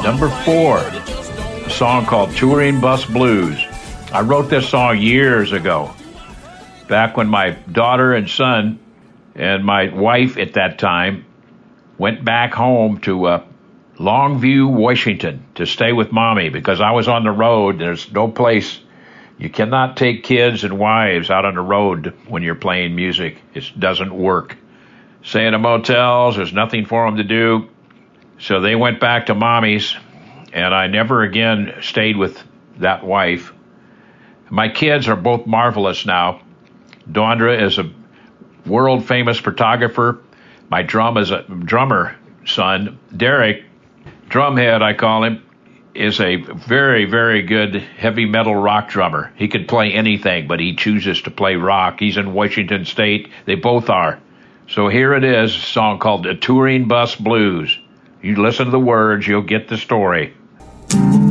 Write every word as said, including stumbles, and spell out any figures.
Number four, a song called Touring Bus Blues. I wrote this song years ago, back when my daughter and son and my wife at that time went back home to uh, Longview, Washington to stay with mommy because I was on the road. There's no place. You cannot take kids and wives out on the road when you're playing music. It doesn't work. Staying in motels, there's nothing for them to do. So they went back to mommy's, and I never again stayed with that wife. My kids are both marvelous now. Dondra is a world-famous photographer. My drum is a drummer son, Derek, drumhead I call him, is a very, very good heavy metal rock drummer. He could play anything, but he chooses to play rock. He's in Washington State. They both are. So here it is, a song called The Touring Bus Blues. You listen to the words, you'll get the story.